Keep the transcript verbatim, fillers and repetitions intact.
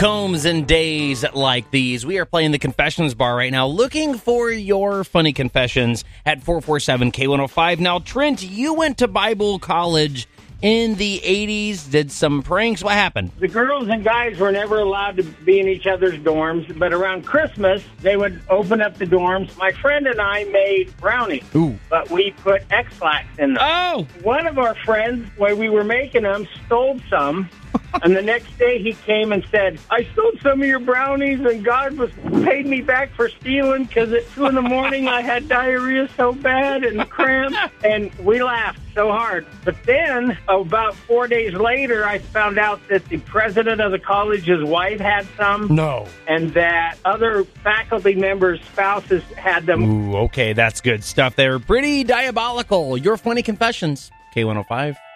Combs and days like these. We are playing the Confessions Bar right now, looking for your funny confessions at four four seven K one oh five. Now, Trent, you went to Bible college in the eighties, did some pranks. What happened? The girls and guys were never allowed to be in each other's dorms, but around Christmas, they would open up the dorms. My friend and I made brownies, Ooh. but we put X-Lax in them. Oh! One of our friends, while we were making them, stole some. And the next day he came and said, I stole some of your brownies and God was paid me back for stealing because at two in the morning I had diarrhea so bad and cramps. And we laughed so hard. But then about four days later, I found out that the president of the college's wife had some. No. And that other faculty members' spouses had them. Ooh, okay, that's good stuff there. Pretty diabolical. Your funny confessions, K one oh five.